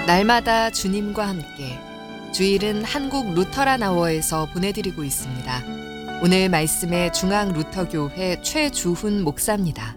날마다 주님과 함께 주일은 한국 루터란 아워에서 보내드리고 있습니다. 오늘 말씀의 중앙루터교회 최주훈 목사입니다.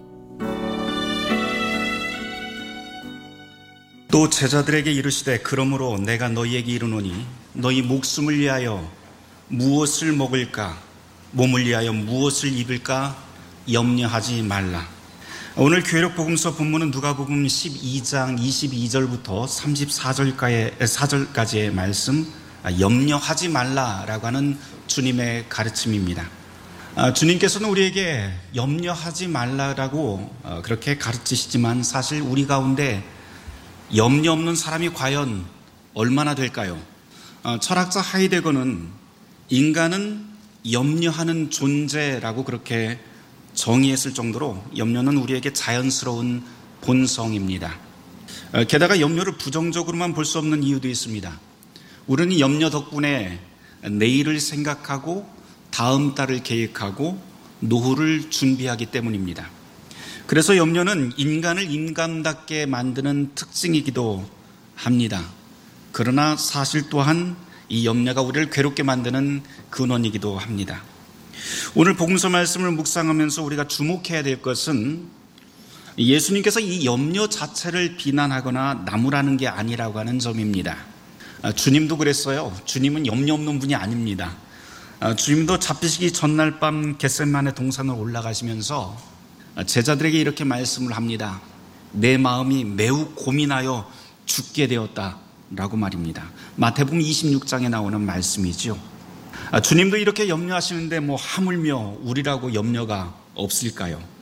또 제자들에게 이르시되 그러므로 내가 너희에게 이르노니 너희 목숨을 위하여 무엇을 먹을까 몸을 위하여 무엇을 입을까 염려하지 말라. 오늘 교회력 복음서 본문은 누가복음 12장 22절부터 34절까지의 말씀, 염려하지 말라라고 하는 주님의 가르침입니다. 주님께서는 우리에게 염려하지 말라라고 그렇게 가르치시지만 사실 우리 가운데 염려 없는 사람이 과연 얼마나 될까요? 철학자 하이데거는 인간은 염려하는 존재라고 그렇게 정의했을 정도로 염려는 우리에게 자연스러운 본성입니다. 게다가 염려를 부정적으로만 볼 수 없는 이유도 있습니다. 우리는 염려 덕분에 내일을 생각하고 다음 달을 계획하고 노후를 준비하기 때문입니다. 그래서 염려는 인간을 인간답게 만드는 특징이기도 합니다. 그러나 사실 또한 이 염려가 우리를 괴롭게 만드는 근원이기도 합니다. 오늘 복음서 말씀을 묵상하면서 우리가 주목해야 될 것은 예수님께서 이 염려 자체를 비난하거나 나무라는 게 아니라고 하는 점입니다. 주님도 그랬어요. 주님은 염려 없는 분이 아닙니다. 주님도 잡히시기 전날 밤 겟세마네 동산을 올라가시면서 제자들에게 이렇게 말씀을 합니다. 내 마음이 매우 고민하여 죽게 되었다라고 말입니다. 마태복음 26장에 나오는 말씀이죠. 주님도 이렇게 염려하시는데 하물며 우리라고 염려가 없을까요?